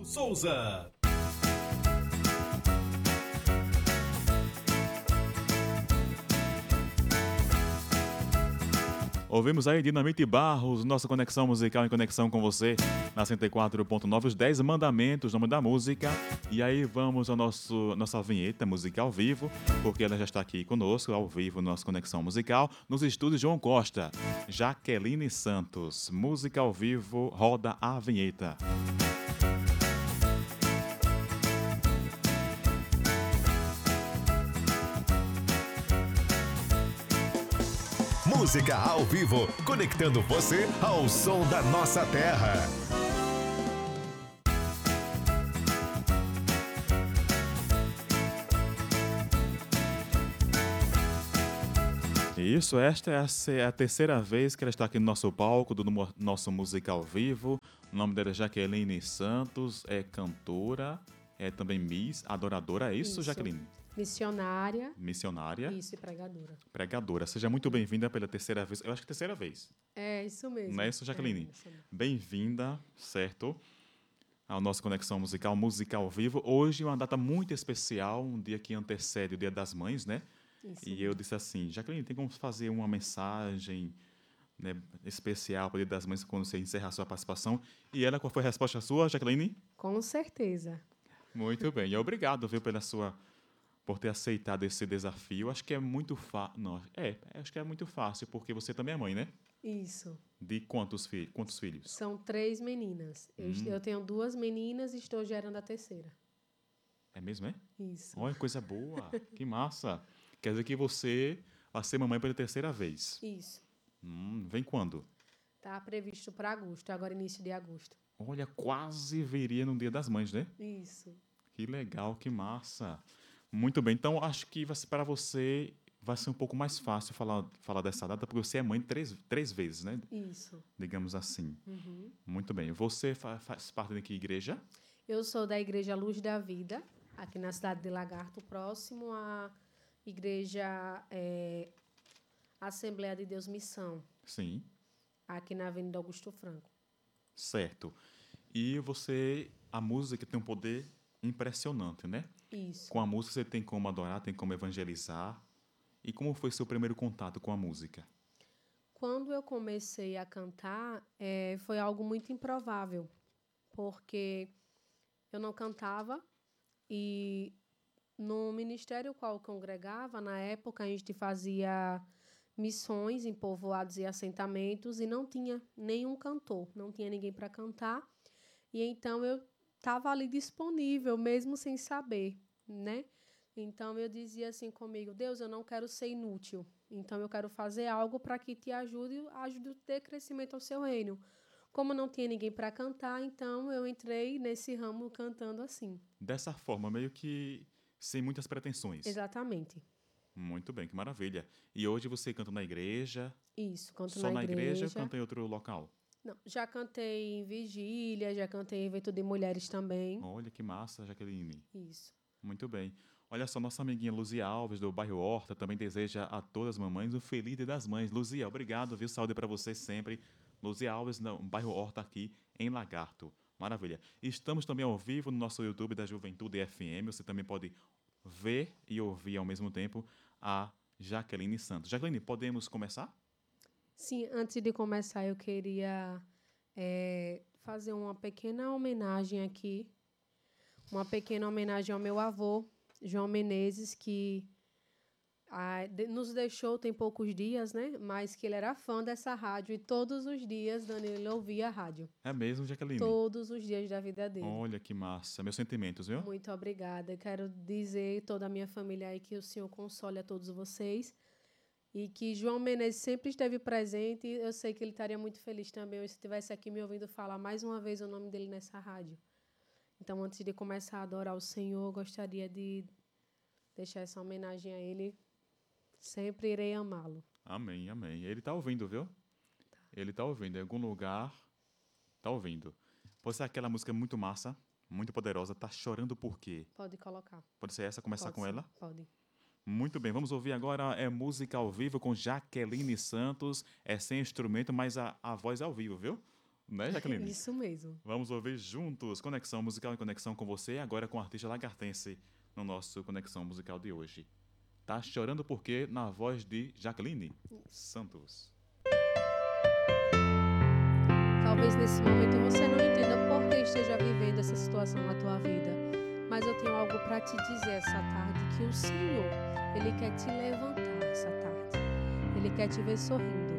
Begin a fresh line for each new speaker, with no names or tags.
Souza.
Ouvimos aí Dinamite Barros, nossa conexão musical em conexão com você, na 104.9, os 10 mandamentos, nome da música. E aí vamos à nossa vinheta musical ao vivo, porque ela já está aqui conosco, ao vivo, nossa conexão musical, nos estúdios João Costa. Jaqueline Santos, música ao vivo, roda a vinheta.
Música ao vivo, conectando você ao som da nossa terra.
Isso, esta é a terceira vez que ela está aqui no nosso palco, do nosso música ao vivo. O nome dela é Jaqueline Santos, é cantora, é também Miss, adoradora, é isso, Jaqueline?
Missionária.
Missionária.
Isso, e pregadora.
Pregadora. Seja muito bem-vinda pela terceira vez. Eu acho que é a terceira vez.
É, isso mesmo.
Não é isso, Jaqueline?
É, isso mesmo.
Bem-vinda, certo? Ao nosso Conexão Musical, música ao vivo. Hoje é uma data muito especial, um dia que antecede o Dia das Mães, né?
Isso
E
mesmo.
eu disse assim, Jaqueline, tem como fazer uma mensagem, né, especial para o Dia das Mães quando você encerrar a sua participação? E ela, qual foi a resposta sua, Jaqueline?
Com certeza.
Muito bem. E obrigado, viu, por ter aceitado esse desafio. Acho que é muito fácil. Não, acho que é muito fácil, porque você também é mãe, né?
Isso.
De quantos filhos?
São 3 meninas. Eu tenho 2 meninas e estou gerando a terceira.
É mesmo, é?
Isso.
Olha, coisa boa. Que massa. Quer dizer que você vai ser mamãe pela terceira vez.
Isso.
Vem quando?
Está previsto para agosto, agora início de agosto.
Olha, quase viria no Dia das Mães, né?
Isso.
Que legal, que massa. Muito bem. Então, acho que para você vai ser um pouco mais fácil falar dessa data, porque você é mãe três vezes, né?
Isso.
Digamos assim. Muito bem. Você faz parte de que igreja?
Eu sou da Igreja Luz da Vida, aqui na cidade de Lagarto, próximo à Igreja Assembleia de Deus Missão,
Sim.
aqui na Avenida Augusto Franco.
Certo. E a música tem um poder impressionante, né?
Isso.
Com a música você tem como adorar, tem como evangelizar. E como foi seu primeiro contato com a música?
Quando eu comecei a cantar, foi algo muito improvável, porque eu não cantava e no ministério qual eu congregava, na época a gente fazia missões em povoados e assentamentos e não tinha nenhum cantor, não tinha ninguém para cantar. E então eu estava ali disponível, mesmo sem saber, né? Então eu dizia assim comigo, Deus, eu não quero ser inútil. Então eu quero fazer algo para que te ajude a ter crescimento ao seu reino. Como não tinha ninguém para cantar, então eu entrei nesse ramo cantando assim.
Dessa forma, meio que sem muitas pretensões.
Exatamente.
Muito bem, que maravilha. E hoje você canta na igreja?
Isso, canto
Só na igreja ou
igreja.
canta em outro local?
Não, já cantei em vigília, já cantei em evento de mulheres também.
Olha que massa, Jaqueline.
Isso.
Muito bem. Olha só, nossa amiguinha Luzia Alves, do bairro Horta, também deseja a todas as mamães um feliz Dia das Mães. Luzia, obrigado, viu? Saúde para você sempre. Luzia Alves, no bairro Horta, aqui em Lagarto. Maravilha. Estamos também ao vivo no nosso YouTube da Juventude FM. Você também pode ver e ouvir ao mesmo tempo a Jaqueline Santos. Jaqueline, podemos começar?
Sim, antes de começar, eu queria fazer uma pequena homenagem aqui. Uma pequena homenagem ao meu avô, João Menezes, que nos deixou tem poucos dias, né? Mas que ele era fã dessa rádio e todos os dias Danilo ouvia a rádio.
É mesmo, Jaqueline?
Todos os dias da vida dele.
Olha que massa. Meus sentimentos, viu?
Muito obrigada. Eu quero dizer toda a minha família aí que o Senhor console a todos vocês e que João Menezes sempre esteve presente. Eu sei que ele estaria muito feliz também se estivesse aqui me ouvindo falar mais uma vez o nome dele nessa rádio. Então, antes de começar a adorar o Senhor, eu gostaria de deixar essa homenagem a ele. Sempre irei amá-lo.
Amém, amém. Ele está ouvindo, viu? Ele está ouvindo. Em algum lugar, está ouvindo. Pode ser aquela música muito massa, muito poderosa. Tá chorando por quê?
Pode colocar.
Pode ser essa, começar
Pode
com
sim,
ela?
Pode.
Muito bem, vamos ouvir agora música ao vivo com Jaqueline Santos. É sem instrumento, mas a voz é ao vivo, viu? Né, Jaqueline?
Isso mesmo.
Vamos ouvir juntos Conexão Musical em Conexão com você, agora com o artista lagartense no nosso Conexão Musical de hoje. Tá Chorando Por Quê, na voz de Jaqueline Santos.
Talvez nesse momento você não entenda por que esteja vivendo essa situação na tua vida, mas eu tenho algo para te dizer essa tarde, que o Senhor, Ele quer te levantar essa tarde. Ele quer te ver sorrindo.